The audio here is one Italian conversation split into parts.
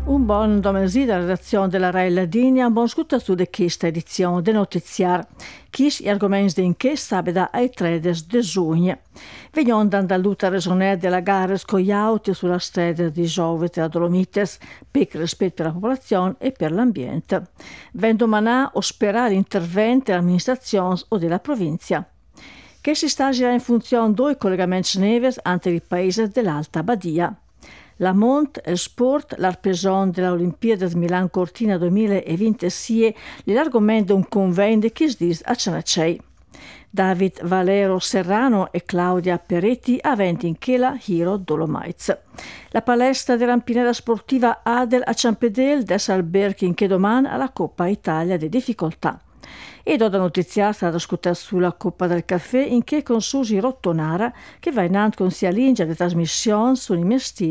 Un buon domani dalla redazione della Rai Ladinia, un buon ascolto su questa edizione del notiziario. Chi gli argomenti d'inchiesta abita ai 13 di giugno. Veniamo dalla lutta ragioniera della gara scoiauti sulla strada di Giove della Dolomites, per rispetto per la popolazione e per l'ambiente. Vendomanà o sperare l'intervento dell'amministrazione o della provincia. Che si sta girando in funzione di due collegamenti neves ante i paesi dell'Alta Badia. La Mont, il sport, l'arpeson della Olimpiade di Milan Cortina 2026 è l'argomento di un convegno che si dice a Cenacei. David Valero Serrano e Claudia Peretti aventi in Chela Hiro Dolomites. La palestra della Pineda Sportiva Adel a Ciampedel des alberghi in Chedoman alla Coppa Italia di difficoltà. E da notizia stata ascoltata sulla Coppa del Caffè in che con Susi Rottonara che va in con sia linea di trasmissione sui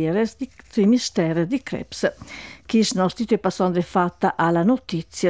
misteri di Krebs. Chi nostri passando fatta alla notizia.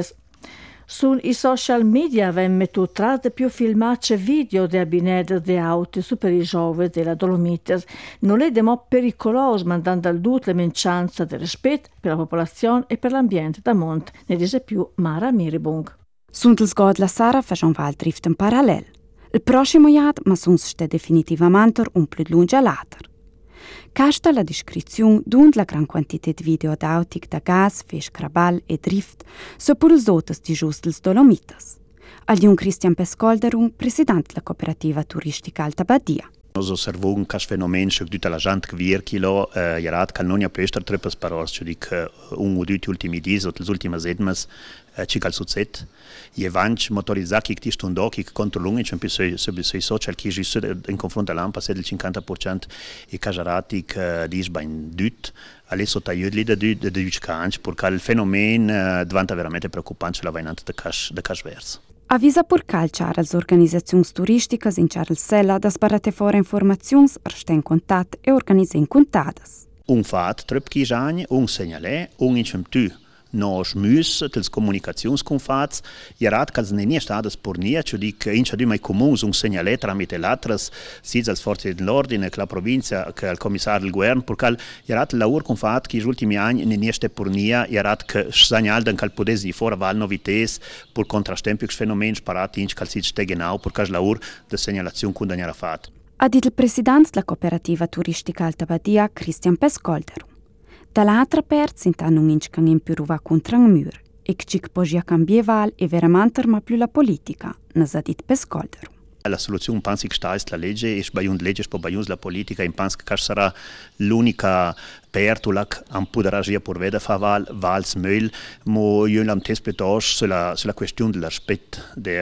Sui social media vengono mettute più filmate video di abinedi di auto su per i giovani della Dolomites. Non è demo pericoloso mandando al dut le mencianze del rispetto per la popolazione e per l'ambiente da monte, ne dice più Mara Miribung. Sunt ils god la Sara faccion val drift in parallel. Il prossimo iad ma sunt ste definitivamente un più lunge later. Casta la descrizione d'und la gran quantità di video d'autic da gas, fisch, crabal e drift so pur ils otes di just ils Dolomites. Al jung Christian Pescolderum, president la cooperativa turistica Alta Badia. Noi osserviamo questo fenomeno che tutta la gente che viene kilo iarat che non ha pester troppe parole, cioè che un o due ultimi dies o le ultime settimane ci cal succede. E avanti motorizzati che ti stanno che controllano cioè sui social che ci sono in confronto all'anno passato il 50% e cajarati che dice ben dut adesso tagliati lì da due canci perché il fenomeno diventa veramente preoccupante la vainante da cash verso. Avvisa pur calciare alle organizzazioni turistiche in Charles Sella da sparate fuori informazioni, restare in contatto e organizzare incontadas. Un fat, trop anni, un segnalè, un incentivo. Nos mus, tels comunicationsconfats, iarat che ne nie stadas pornia, cioè dic incentivi mai comuns un segnalè tramite l'altras, sia als forze dell'ordine, che la provincia, che al commissario del governo, perché iarat l'aur confat che gli ultimi anni ne nie ste pornia, iarat che segnalden che podesi fora val novites, per contrastare più fenomeni sparati in che si ste genau, perché l'aur de segnalazione condannera fat. Ha detto il presidente della cooperativa turistica Alta Badia, Christian Pescolderum. Dall'altra parte si sta un inchcan in più ruva contro un muro e che ci può cambiare e veramente ma più la politica, ne ha detto Pescolderum. La soluzione penso che sta è la legge e sbagliando legge per sbagliando la politica e penso che sarà l'unica pertula che potrà agire per vedere fa vals meglio, ma io l'ho tespettato sulla questione del rispetto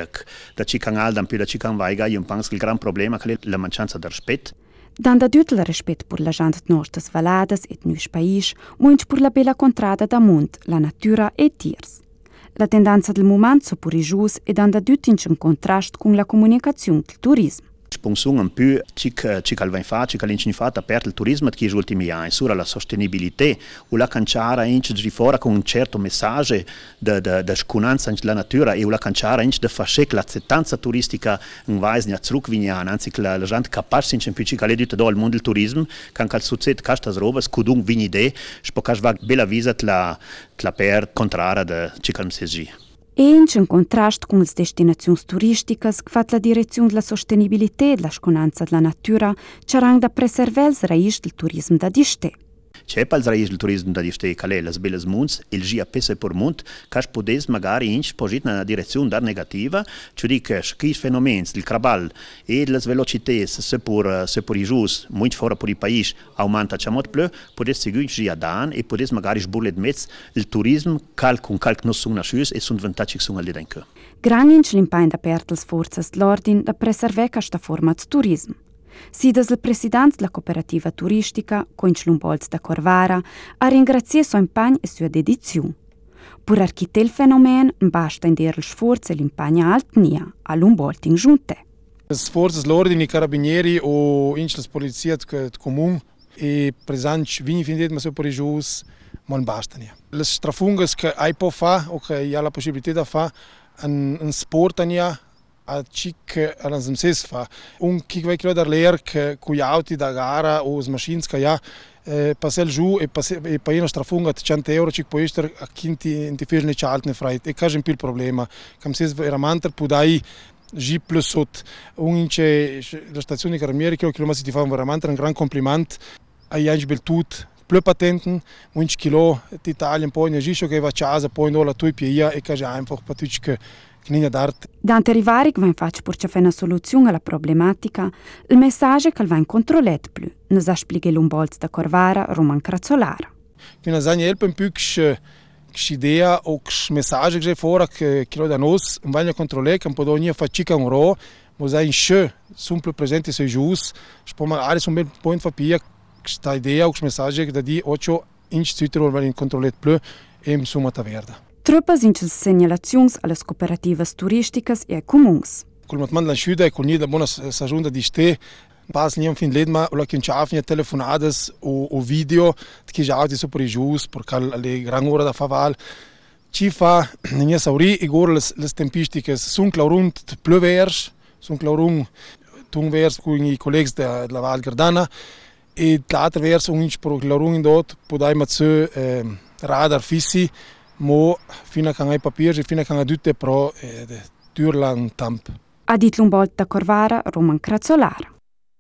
da ci canal da più da ci can vaiga io penso che il gran problema è la mancanza di rispetto. Dando tutto il rispetto per la gente delle nostre valade e del nostro paese, ma anche per la bella contrada da mondo, la natura e i tiers. La tendenza del momento è pure giusta e dando tutto in contrasto con la comunicazione del turismo. Sponsung un po' ci calvain fa, ci calincin fa aperto il turismo che gli ultimi anni, sulla la sostenibilità, o la canciara inch di fora con un certo messaggio da scunanza della natura e o la canciara inch da fasce l'acceptanza turistica in vaisnia zurückvignan, anzi che la gente capace in più ci cale tutto do al mondo del turismo, kan cal succede castas robas cudung vinide, spocas va bella visa la per contrara da ci calmsegi. E in contrasto con le destinazioni turistiche che fa la direzione della sostenibilità e della sconanza della natura, c'è da preservare il raiz del turismo da diste. C'è per il raiz del turismo da diste che le belle munds, il gia pese per mont, che podes magari in spogit nella direzione da negativa, cioè che i fenomeni del crabal e delle velocità se per i gius, molto fuori per i paesi, aumenta molto più, podes seguire gia dan e podes magari sburle mezz il turismo con calc non sono nascius e sono diventati che sono al denke. Gran in l'impegno da aperto le forze dell'ordine da preservare questa forma di turismo. Sidas il presidente della cooperativa turistica, Coinc Lumbolz da Corvara, ha ringraziato suo impegno e sua dedizione. Per architettare il fenomeno, basta indire il sforzo e l'impegno altnia, a Lumbolz in giunte. Le forze dell'ordine, i carabinieri o le polizie comune e presenti vini finiti ma super gius, ma non basta. Le strafungas che hai può fare o che hai la possibilità di fare un sport a cic all'anzemses fa. Un chi vai credo leer che coi auti da gara o le macchine che ja passare giù e poi una strafunga di 100 euro ci può essere a chi ti fece ne c'altro ne frai e quasi un po' il problema come se veramente pudai G plus sot un'ince la stazione di carabinieri che chilometri ti fa veramente un gran complimento ai anni bel tut più patenten 11 kilo d'Italia poi ne gisce che va a casa poi no la tua pia e quasi einfach patüch Dante Rivari va infatti per cercare una soluzione alla problematica, il messaggio è che va in controllet più, ne sa spiegare l'umbolz da Corvara Roman Crazzolara. Quindi bisogna help un po' che idea o che messaggio che fuori che lo da noi, non va a controllare che un po' ogni fatica un ro, ma sai in sce, sempre presente sui gius, può magari un bel punto fa pia questa idea o questo messaggio che da di 8 inch Twitter va in controllet più e insomma ta verda. Troppo sind le segnalazioni alle cooperative turistiche e ai comuni. Con il mandato sciuda e con la buona stagione di ste, pas niam fin ledma o la che ciafnia telefonate o video che già ti sopra i gius perché le gran ora da faval ci fa ne sauri e gor le tempistiche sun claurund plövers sun claurung tungvers con i colleghi della Val Gardana e l'altro verso un inch pro claurung in dot podai mazzo radar fissi mo fino a che hai papiri fino a che hai tutte pro durlang tamp. Ha detto un volta Corvara Roman Crazzolara.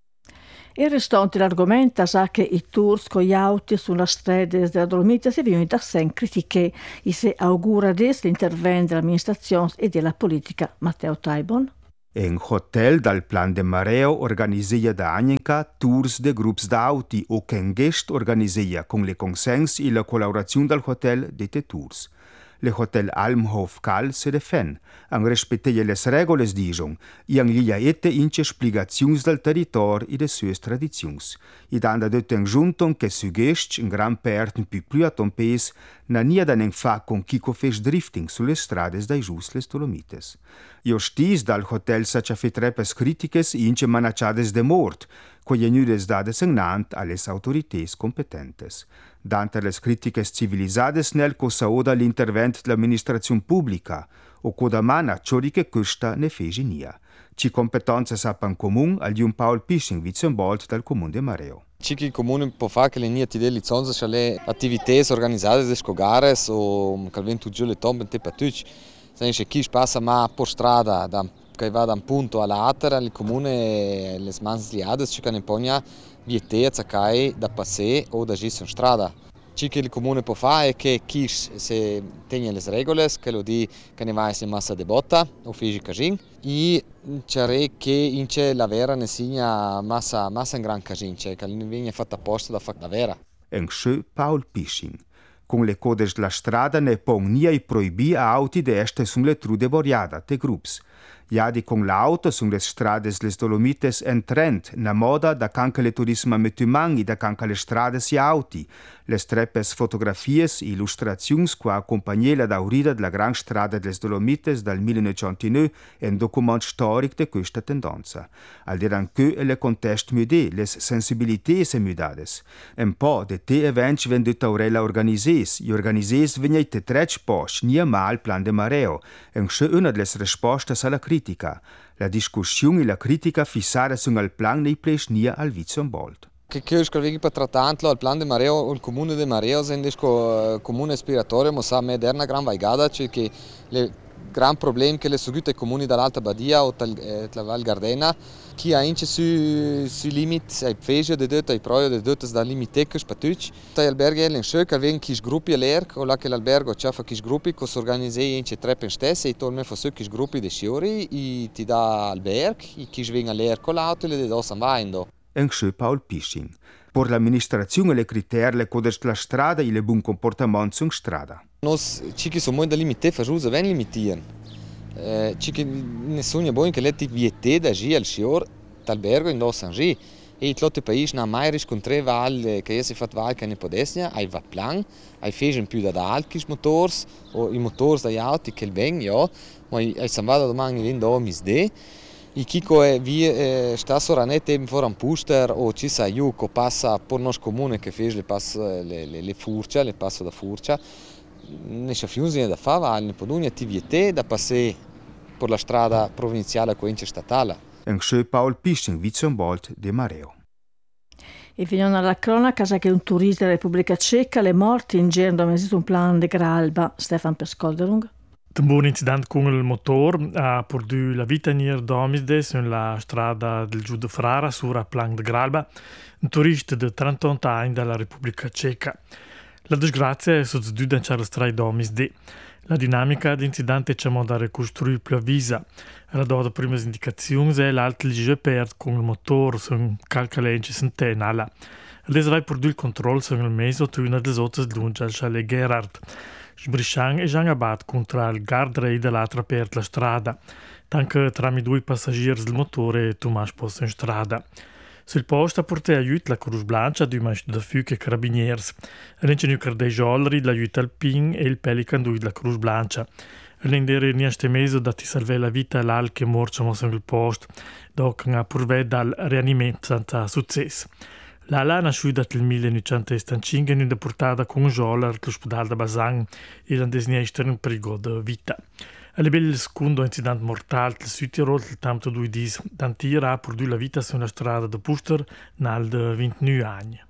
Il restante l'argomento sa che i tours con gli auti sulla strada della Dolomite si vengono da sempre critiche e si augura l'intervento dell'amministrazione e della politica. Matteo Taibon. En hotel dal Plan de Mareo organizia da Anjenka tours de grupps d'auti o ken gest organizia con le consens e la collaborazione dal hotel de te tours. Le hotel Almhof Cal se defen, an rispettare le regole dijon, e an lia ette ince spiegazions dal territor e de sues tradizions. E danda dut en junton che sugest in gran perten più a tompes, na nia dan en fa con Kiko fes drifting sulle strades dai gius les Dolomites. Io stis dal hotel sacia fe trepes critiques e ince manacciades de mort, coglienudes dades enant alles autorités competentes. Dante les critiques civilisades nel cosa oda l'intervent dell'amministrazione pubblica, o coda mana ciori che questa ne fece nia. Ci competenze sappan comune agli un Paul Pisching, vicevolt dal comune de Mareo. Ci che il comune può fare che le niente delle licenze cioè le attività organizzate da scogares o che vengono giù le tombe te patuc. Se chi passa ma per strada che va da un punto all'altro, il comune le mans liades ci can impogna vietezza che da passare o da gestire in strada. Ciò che il comune può fare è che chi se tiene le regole, che lo di che ne va in massa de botta o fisica casing, e c'è che in c'è la vera ne signa massa in gran casing, cioè che ne viene fatta apposta da fare la vera. En sche Paul Pisching. Con le codes della strada ne pon nia i proibi a auti de este sun le trude boriada te grups. Jadi con l'auto sun le strades les Dolomites en trend, na moda da canca le turisma metumangi da canca le strades i auti, les trepes fotografies e illustrazions qua accompagnela da urida della gran strada des Dolomites dal 1989 en document storic de questa tendenza. Al diran che le contest mude, les sensibilités mudades. Un po' de te events vendut aurela organizes, i organizes veniai te trec posch, nia mal Plan de Mareo, en che una des respostas alla critica. La discussione e la critica fissare sul plan nei ples nia al vizionbolt. Che è scrivere per trattantlo al Plan de Mareo o il comune de Mareo è un comune ispiratorio, ma sa moderna gran vaigada, cioè che le gran problemi che le sugute comuni dall'Alta Badia o dalla Val Gardena, chi ha ince su limit ai fege de dot ai proio de dot da limite che spatuc. Tai alberghi in schö che ven chi gruppi all'erc o la che l'albergo c'ha fa chi gruppi che s'organizzei ince tre per stesse e torna fa su chi gruppi de sciori e ti dà alberg e chi ven all'erc con l'auto le do sanvaindo. En schö Paul Pisching. Por l'amministrazione le criteri le codes la strada e le buon comportamento in strada. Nos ci che sono da limite fa giusto ven limitieren. Ci che nessuno è buono che le viete da gi al scior d'albergo in do San Gi e i tlotte paesi na mai riscontre val che si fat val che ne podesnia ai va plan ai fegen più da alkis motors o i motors da auti che ben ja ma ai sanvada domani in do misde. I Kiko è via sta soranete eben vor am Puster o ci sa ju co passa por nos comune che fece le passa le furcia, le passa da furcia. Ne schafiunsi da fava al podugna attività da passare per la strada provinciale coince statale. En schö Paul Pisching, Vizenbold de Mareo. E veniamo alla cronaca che un turista della Repubblica Ceca le morti in genere ma esiste un plan de Gralba. Stefan Pescolderung. Un buon incidente con il motor ha perduto la vita in domisde sulla strada del Giù de Frara sulla Plan de Gralba, un turista di 38 anni dalla Repubblica Ceca. La disgrazia è succeduta in la strada domisde. La dinamica dell'incidente ci ha da ricostruire più visa. La do da prime indicazioni è l'altro legge perde con il motor su un calcalegge centenale. Adesso vai per il controllo su il mese o una delle altre lunge al chalet Gerard. Sbrisciang e Jean Abad contro il guardrail dell'altra per la strada, tanto tramite due passeggeri del motore e Tomas posto in strada. Sul posto ha portato aiuto la Cruz Blanca, due maestri da fuoco e carabinieri. L'ingegner Cardei Jolri, l'aiuto alpin e il Pelican della Cruz Blanca. L'indere niente mese da ti salvare la vita all'al che morciamo sul posto, dopo ha purvedo dal rianimento senza successo. L'ala è nasciuta nel 1975 e è portata con un giollo all'ospedale di Basang e l'ha designato in pericolo di vita. È il secondo incidente mortale del Südtirol del tempo di 2 giorni, d'antira ha prodotto la vita sulla strada di Puster nel 29 anni.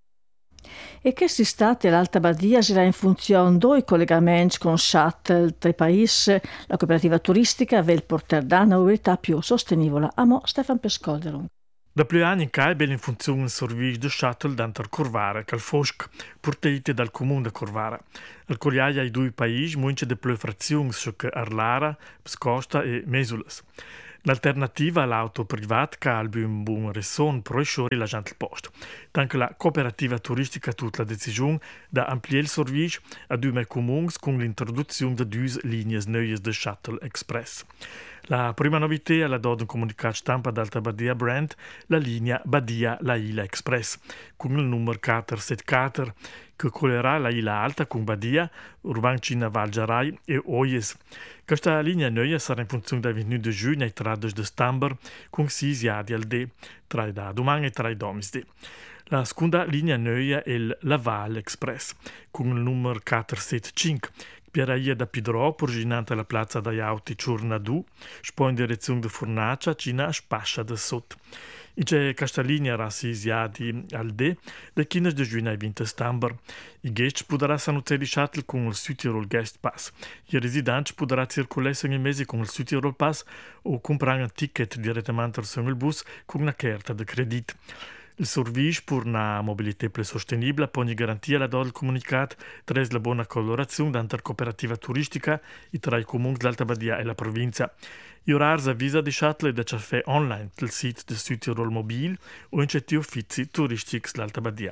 E che si state l'Alta Badia sarà in funzione due collegamenti con shuttle tra i paesi, la cooperativa turistica e il porter una mobilità più sostenibile. Amo Stefan Pescolderung. Da più anni in Caib è in funzione un servizio di shuttle dentro Corvara, che il Fosc, portato dal comune di Corvara. Il colliaia ai due paesi muoce di più frazioni che Arlara, Pscosta e Mesulas. L'alternativa all'auto privata che ha un buon ragione per riuscire la gente al posto. Tanto la cooperativa turistica ha tutta la decisione di ampliare il servizio a due comuni con l'introduzione di 2 linee nuove di Shuttle Express. La prima novità è la dato un comunicato stampa d'Alta Badia Brand, la linea Badia-La Isla Express, con il numero 474, che collerà la Isla Alta con Badia, Urvancina Valgerai e Oyes. Questa linea nuova sarà in funzione dal 22 giugno ai 13 di settembre, con 6 iadi al D, tra da domani e tra i domisdi. La seconda linea nuova è il Laval Express, con il numero 475, Pieraia da Pidrò, porginante alla piazza dai auti Ciurnadù, poi in direzione di Furnaccia, cina a Spascia da Sot. In questa linea era 6 iadi al D, da 15 giugno ai 20 settembre. I guest potranno salutare di shuttle con il Südtirol Guest Pass. I residenti potranno circolare in mesi con il Südtirol Pass o comprare un ticket direttamente sul bus con una carta di credito. Il servizio per una mobilità più sostenibile pone garantia la dal comunicato tra la buona collaborazione della cooperativa turistica e tra i comuni dell'Alta Badia e la provincia. Gli orari avvisa di shuttle e da caffè online sul sito del Südtirol Mobil o in certi uffici turistici dell'Alta Badia.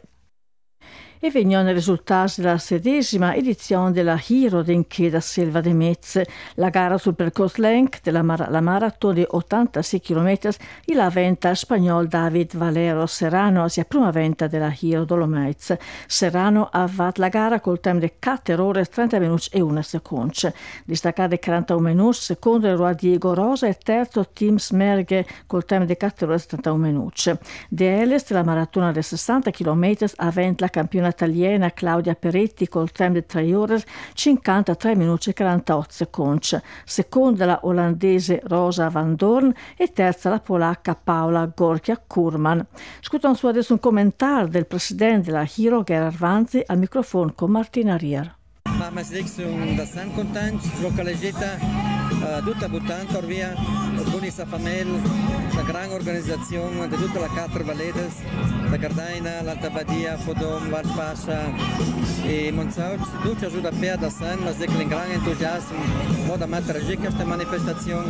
E vengono i risultati della 16ª edizione della Hero d'Inche da Selva de Metz, la gara sul percorso Lenk della la maratona di 86 km e la venta spagnolo David Valero Serrano, sia prima venta della Hero Dolomites. Serrano ha fatto la gara col tempo di 4 ore 30 minuti e 1 seconda. Distaccate 41 minuti, secondo il Diego Rosa e terzo Tim Smerge col tempo di 4 ore 31 minuti. De Eles della maratona di 60 km ha vinto la campionata italiana Claudia Peretti col tempo di 3 ore 53 minuti e 48 secondi, seconda la olandese Rosa Van Dorn e terza la polacca Paola Gorkia-Kurman. Ascoltiamo su adesso un commentario del presidente della Hero Gerard Vanzi al microfono con Martina Rier. Ma sono da contenti, la leggetta tutta buttante via, con sa famiglia, la grande organizzazione di tutta la 4 Valedes, la Gardaina, l'Alta Badia, Fodom, Valspascia e Monsaut, tutti aiuta per da San, ma c'è un grande entusiasmo, modo a mettere a questa manifestazione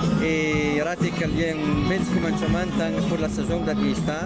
e rati che è un bel cominciamento per la stagione da vista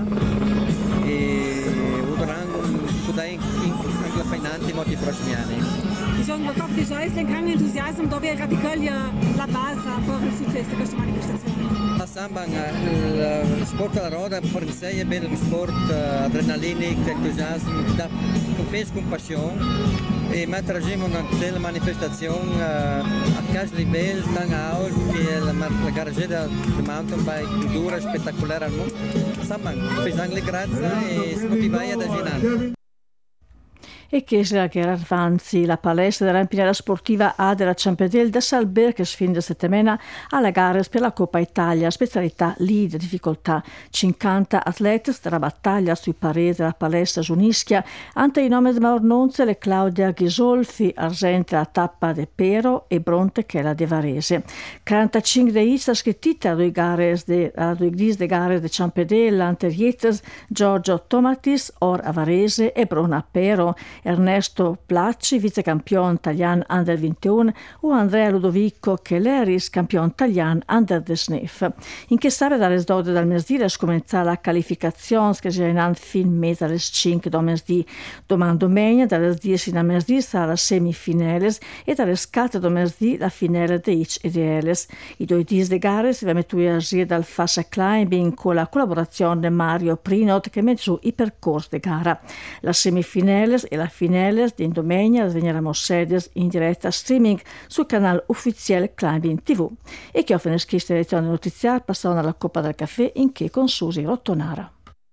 e udranno anche la finanza in molti prossimi anni. Diciamo che déjà è un grande entusiasmo dove radicale la base per il successo di questa manifestazione. La samba, il sport della roda per sé è bello un sport adrenalinico, entusiasmo, da con passione e mentre facciamo una bella manifestazione a casa livello tan alto che la garagetta di mountain bike dura spettacolare al mondo. Samba, facciamo le grazie e si motivano ad agire. E che la guerra avanzi, la palestra della Pinera Sportiva A della Ciampedel de Salber che fin de settimana alla gara per la Coppa Italia, specialità lì di difficoltà. 50 atleti della battaglia sui pareti della palestra Giunischia, ante i nomi di Maornonze le Claudia Ghisolfi, argente a tappa de Pero e bronte che la de Varese. 45 de issa scrittita a due gare de Ciampedel, ante Rietes, Giorgio Tomatis, or a Varese e Brona a Pero, Ernesto Placci, vicecampione italiano under 21, o Andrea Ludovico Kelleris, campione italiano under 19. In che sarebbe dalle 12 del mesdì scominciare la qualificazione che già in fin mezza alle 5 del mesdì. Domenica dalle 10 del mesdì sarà la semifinales e dalle 4 del mesdì la finale di Ic e di Eles. I due dis de gare si va mettere a giro dal Fascia Climbing con la collaborazione di Mario Prinot che mette su i percorsi di gara. La semifinales e la finales di domenica veniremo sedes in diretta streaming sul canale ufficiale Climbing TV. E che offre questa edizione notiziaria passano alla Coppa del Caffè in che con Susi Rottonara.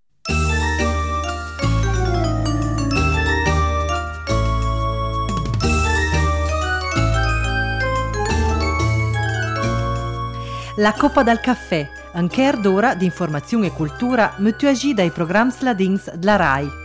La Coppa del Caffè, un quart d'ora di informazione e cultura, mettuagi dai programmi ladins della RAI.